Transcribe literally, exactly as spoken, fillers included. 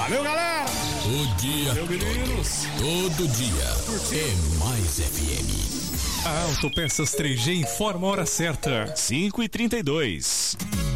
Valeu, galera! O dia Valeu, meninos! Todo dia é Mais F M. A Autopeças três G informa a hora certa. cinco e trinta e dois.